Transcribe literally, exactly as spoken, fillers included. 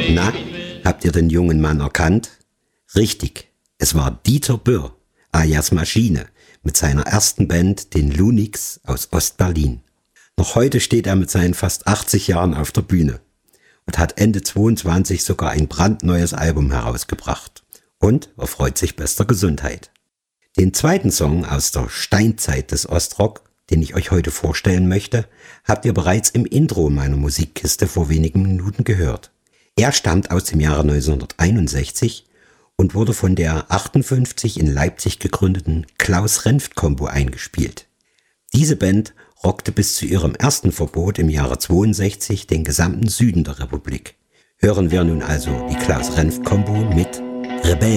Na, habt ihr den jungen Mann erkannt? Richtig, es war Dieter Böhr, alias Maschine, mit seiner ersten Band, den Lunix aus Ostberlin. Noch heute steht er mit seinen fast achtzig Jahren auf der Bühne und hat Ende zweiundzwanzig sogar ein brandneues Album herausgebracht und erfreut sich bester Gesundheit. Den zweiten Song aus der Steinzeit des Ostrock, den ich euch heute vorstellen möchte, habt ihr bereits im Intro meiner Musikkiste vor wenigen Minuten gehört. Er stammt aus dem Jahre neunzehnhunderteinundsechzig und wurde von der achtundfünfzig in Leipzig gegründeten Klaus-Renft-Combo eingespielt. Diese Band rockte bis zu ihrem ersten Verbot im Jahre zweiundsechzig den gesamten Süden der Republik. Hören wir nun also die Klaus-Renft-Combo mit Rebellen.